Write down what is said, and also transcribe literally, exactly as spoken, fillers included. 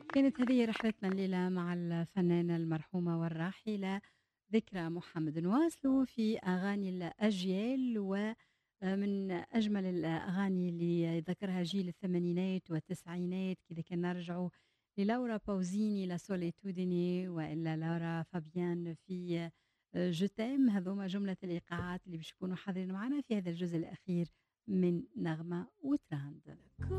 كانت هذه رحلتنا الليلة مع الفنانة المرحومة والراحلة ذكرى محمد. نواصلوا في أغاني الأجيال، ومن أجمل الأغاني اللي ذكرها جيل الثمانينات والتسعينات كذا كان نرجعوا للورا باوزيني لا سوليتوديني وإلا لورا فابيان في جوتيم. هذوما جملة الإيقاعات اللي باش يكونوا حاضرين معنا في هذا الجزء الأخير من نغمة وتراند.